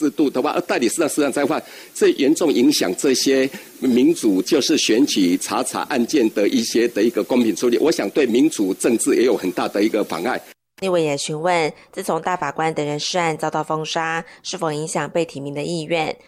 制度的话，而代理市长在话，这严重影响这些民主就是选举查案件的一个公平处理。我想对民主政治也有很大的一个妨碍。 立委也询问，自从大法官等人事案遭到封杀，是否影响被提名的意愿？